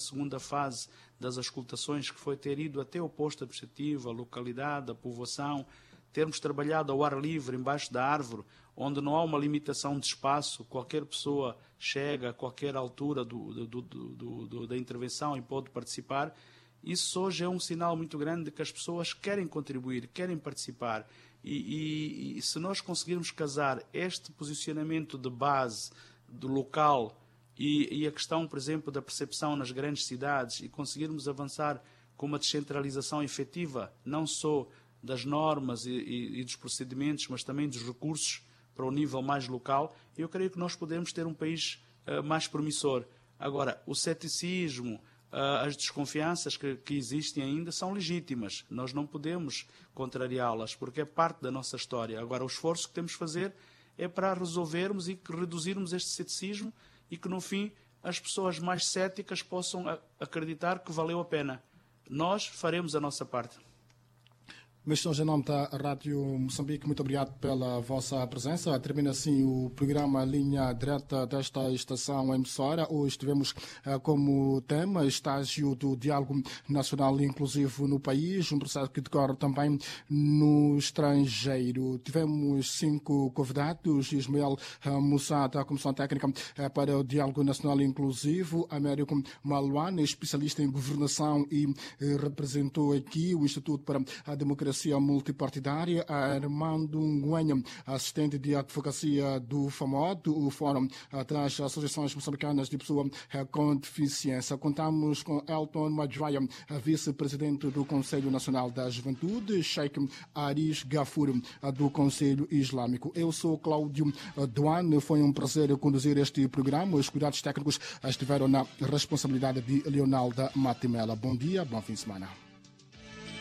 segunda fase das auscultações, que foi ter ido até o posto administrativo, a localidade, a povoação, termos trabalhado ao ar livre, embaixo da árvore, onde não há uma limitação de espaço, qualquer pessoa chega a qualquer altura da intervenção e pode participar. Isso hoje é um sinal muito grande de que as pessoas querem contribuir, querem participar. E se nós conseguirmos casar este posicionamento de base, do local, e a questão, por exemplo, da percepção nas grandes cidades, e conseguirmos avançar com uma descentralização efetiva, não só das normas e dos procedimentos, mas também dos recursos para o nível mais local, eu creio que nós podemos ter um país mais promissor. Agora, o ceticismo, as desconfianças que existem ainda são legítimas. Nós não podemos contrariá-las, porque é parte da nossa história. Agora, o esforço que temos de fazer é para resolvermos e reduzirmos este ceticismo e que, no fim, as pessoas mais céticas possam acreditar que valeu a pena. Nós faremos a nossa parte. Mas, em nome da Rádio Moçambique, muito obrigado pela vossa presença. Termina assim o programa Linha Direta desta estação emissora. Hoje tivemos como tema estágio do diálogo nacional inclusivo no país, um processo que decorre também no estrangeiro. Tivemos 5 convidados: Ismael Moussa, da Comissão Técnica para o Diálogo Nacional Inclusivo; Américo Maluane, especialista em governação e representou aqui o Instituto para a Democracia Multipartidária; Armando Nguenha, assistente de advocacia do FAMOD, o Fórum das Associações Moçambicanas de Pessoa com Deficiência. Contamos com Elton Madjoia, vice-presidente do Conselho Nacional da Juventude; Sheikh Aris Gafur, do Conselho Islâmico. Eu sou Cláudio Duane. Foi um prazer conduzir este programa. Os cuidados técnicos estiveram na responsabilidade de Leonalda Matimela. Bom dia, bom fim de semana.